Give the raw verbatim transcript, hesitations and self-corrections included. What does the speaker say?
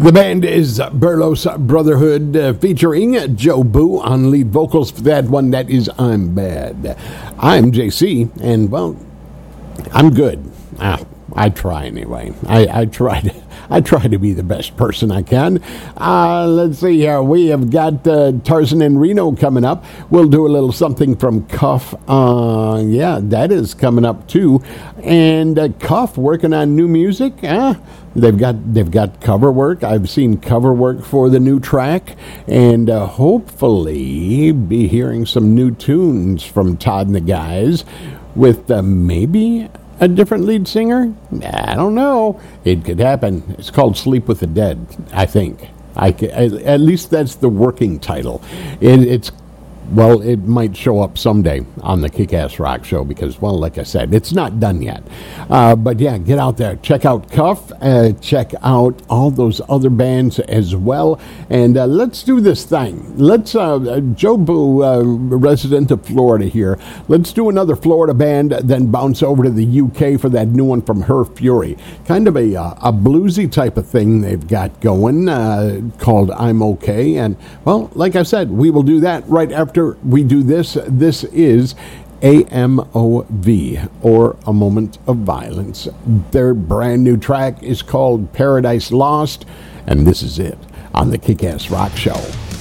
The band is Burlos Brotherhood, uh, featuring Joe Boo on lead vocals for that one. That is I'm Bad. I'm J C, and, well, I'm good. Ah, I try anyway. I, I try to, I try to be the best person I can. Uh, let's see here. We have got uh, Tarzan and Reno coming up. We'll do a little something from Cuff. Uh, yeah, that is coming up too. And uh, Cuff working on new music. Uh, they've got they've got cover work. I've seen cover work for the new track, and uh, hopefully be hearing some new tunes from Todd and the guys with uh, maybe a different lead singer? I don't know. It could happen. It's called Sleep with the Dead, I think. I, at least that's the working title. It, it's, well, it might show up someday on the Kick-Ass Rock Show because, well, like I said, it's not done yet. Uh, but, yeah, get out there. Check out Cuff. Uh, check out all those other bands as well. And uh, let's do this thing. Let's, uh, Joe Boo, uh, resident of Florida here, let's do another Florida band, then bounce over to the U K for that new one from Her Fury. Kind of a, uh, a bluesy type of thing they've got going uh, called I'm Okay. And, well, like I said, we will do that right after we do this. This is A M O V, or A Moment of Violence. Their brand new track is called Paradise Lost, and this is it on the Kick-Ass Rock Show.